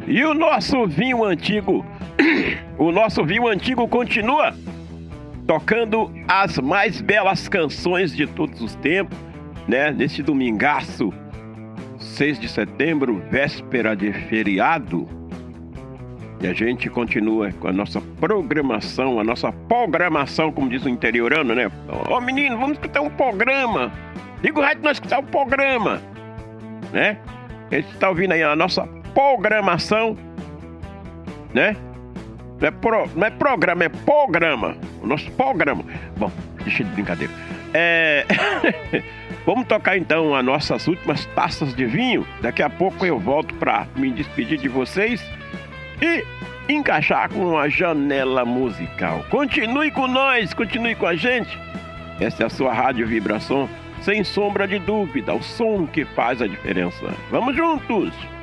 E o nosso vinho antigo, o nosso vinho antigo continua tocando as mais belas canções de todos os tempos, né? Nesse domingaço, 6 de setembro, véspera de feriado. E a gente continua com a nossa programação, como diz o interiorano, né? Ô menino, vamos escutar um programa. Liga o rádio pra nós escutar um programa, né? A gente tá ouvindo aí a nossa programação, né? Não é programa, é programa. O nosso programa. Bom, deixa de brincadeira. Vamos tocar então as nossas últimas taças de vinho. Daqui a pouco eu volto para me despedir de vocês e encaixar com a janela musical. Continue com nós, continue com a gente. Essa é a sua Rádio Vibração, sem sombra de dúvida, o som que faz a diferença. Vamos juntos!